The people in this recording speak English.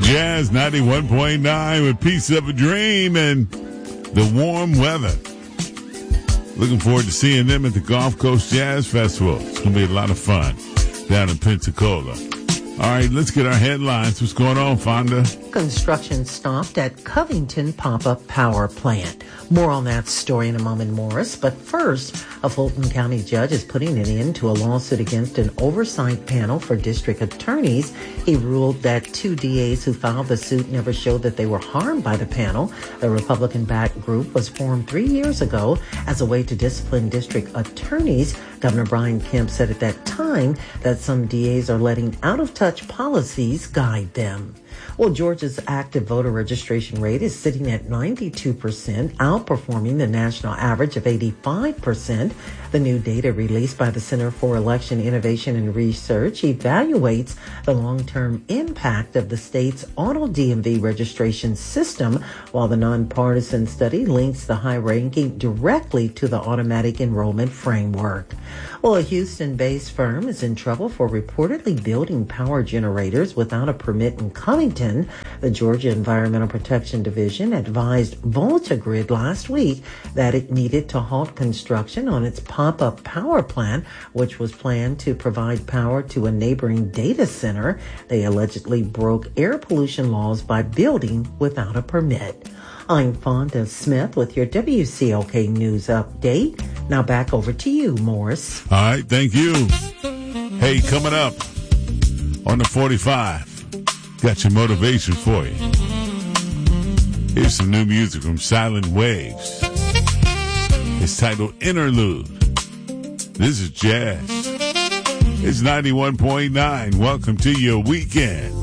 Jazz 91.9 with Piece of a Dream and the warm weather. Looking forward to seeing them at the Gulf Coast Jazz Festival. It's going to be a lot of fun down in Pensacola. All right, let's get our headlines. What's going on, Fonda? Construction stopped at Covington Pop-Up Power Plant. More on that story in a moment, Morris. But first, a Fulton County judge is putting an end to a lawsuit against an oversight panel for district attorneys. He ruled that two DAs who filed the suit never showed that they were harmed by the panel. The Republican-backed group was formed 3 years ago as a way to discipline district attorneys. Governor Brian Kemp said at that time that some DAs are letting out-of-touch policies guide them. Well, Georgia's active voter registration rate is sitting at 92%, outperforming the national average of 85%. The new data released by the Center for Election Innovation and Research evaluates the long-term impact of the state's auto DMV registration system, while the nonpartisan study links the high ranking directly to the automatic enrollment framework. Well, a Houston-based firm is in trouble for reportedly building power generators without a permit in Covington. The Georgia Environmental Protection Division advised VoltaGrid last week that it needed to halt construction on its pop-up power plant, which was planned to provide power to a neighboring data center. They allegedly broke air pollution laws by building without a permit. I'm Fonda Smith with your WCLK News Update. Now back over to you, Morris. All right, thank you. Hey, coming up on the 45, got your motivation for you. Here's some new music from Silent Waves. It's titled Interlude. This is Jazz. It's 91.9. Welcome to your weekend.